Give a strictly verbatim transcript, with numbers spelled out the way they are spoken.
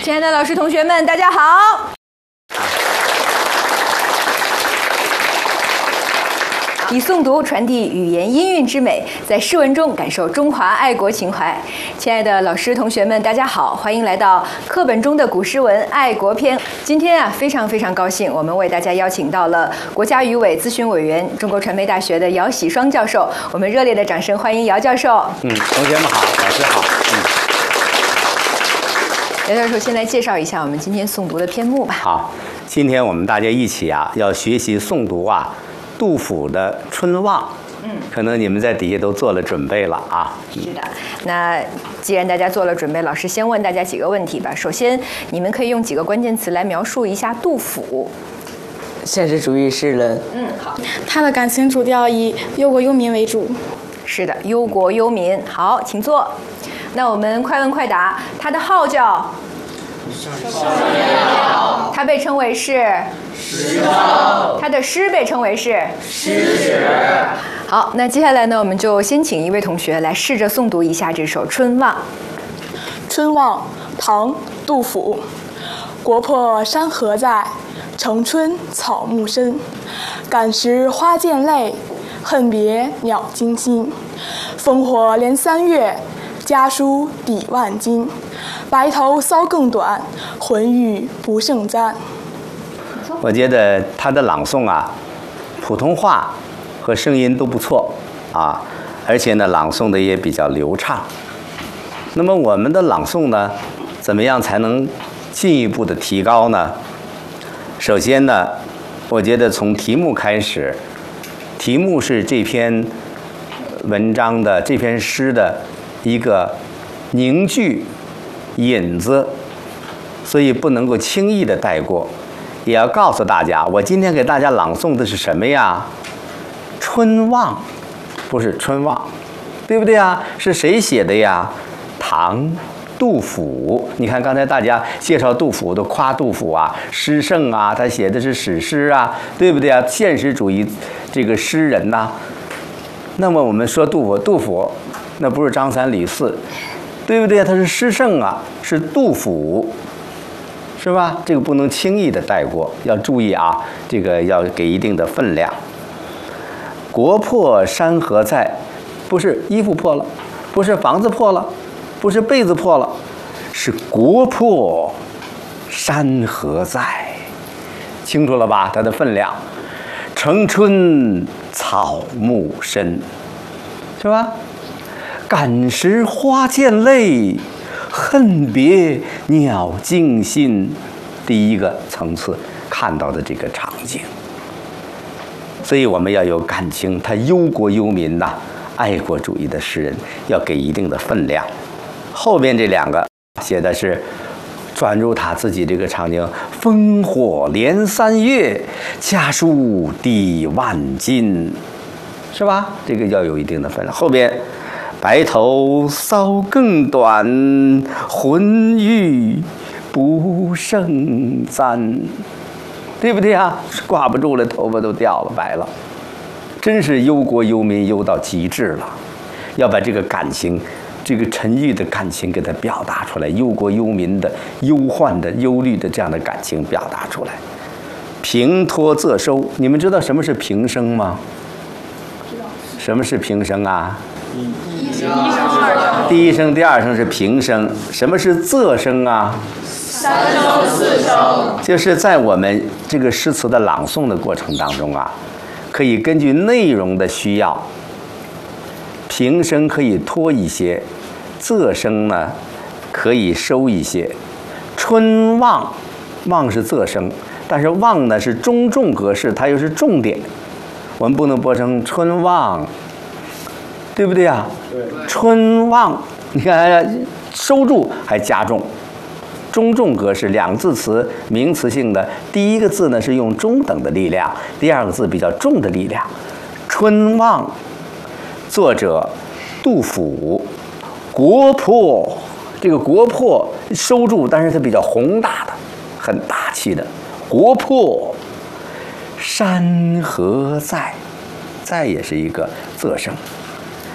亲爱的老师、同学们，大家好。以诵读传递语言音韵之美，在诗文中感受中华爱国情怀。亲爱的老师、同学们，大家好，欢迎来到课本中的古诗文爱国篇。今天啊，非常非常高兴，我们为大家邀请到了国家语委咨询委员、中国传媒大学的姚喜双教授。我们热烈的掌声欢迎姚教授。 嗯，同学们好，老师好。 嗯，姚教授先来介绍一下我们今天诵读的篇目吧。 好，今天我们大家一起啊，要学习诵读啊。杜甫的《春望》，嗯，可能你们在底下都做了准备了啊。 是的，那既然大家做了准备，老师先问大家几个问题吧。首先，你们可以用几个关键词来描述一下杜甫。 现实主义诗人。 嗯，好。 他的感情主调以忧国忧民为主。 是的，忧国忧民。好，请坐。那我们快问快答。他的号叫？他被称为是诗圣， 他的诗被称为是诗史。 好，那接下来呢，我们就先请一位同学来试着诵读一下这首《春望》。 春望，唐·杜甫。国破山河在，城春草木深。感时花溅泪，恨别鸟惊心。烽火连三月，家书抵万金。白头搔更短，浑欲不胜簪。 我觉得他的朗诵啊，普通话和声音都不错啊，而且呢，朗诵的也比较流畅。那么我们的朗诵呢，怎么样才能进一步的提高呢？首先呢，我觉得从题目开始，题目是这篇文章的这篇诗的一个凝聚引子，所以不能够轻易的带过。也要告诉大家，我今天给大家朗诵的是什么呀？春望，不是春望，对不对啊？是谁写的呀？唐杜甫。你看刚才大家介绍杜甫都夸杜甫啊，诗圣啊，他写的是史诗啊，对不对啊？现实主义这个诗人呐、啊。那么我们说杜甫，杜甫那不是张三李四，对不对？他是诗圣啊，是杜甫。是吧？这个不能轻易的带过，要注意啊，这个要给一定的分量。国破山河在，不是衣服破了，不是房子破了，不是被子破了，是国破山河在，清楚了吧？它的分量。城春草木深，是吧？感时花溅泪，恨别鸟惊心。第一个层次看到的这个场景，所以我们要有感情，他忧国忧民呐、啊，爱国主义的诗人要给一定的分量。后边这两个写的是转入他自己这个场景，烽火连三月，家书抵万金，是吧？这个要有一定的分量。后边白头搔更短，浑欲不胜簪，对不对啊？挂不住了，头发都掉了，白了，真是忧国忧民忧到极致了。要把这个感情，这个沉郁的感情给它表达出来，忧国忧民的忧患的忧虑的这样的感情表达出来。平托仄收，你们知道什么是平声吗？什么是平声啊？第一声、第二声是平声。什么是仄声啊？ 三声、四声。 就是在我们这个诗词的朗诵的过程当中啊，可以根据内容的需要，平声可以拖一些，仄声呢可以收一些。春望，望是仄声，但是望呢是中重格式，它又是重点，我们不能播成春望。对不对啊？ 对。 春望，你看收住还加重，中重格式两字词名词性的，第一个字呢是用中等的力量，第二个字比较重的力量。春望，作者杜甫。国破，这个国破收住，但是它比较宏大的，很大气的。国破山河在，在也是一个仄声。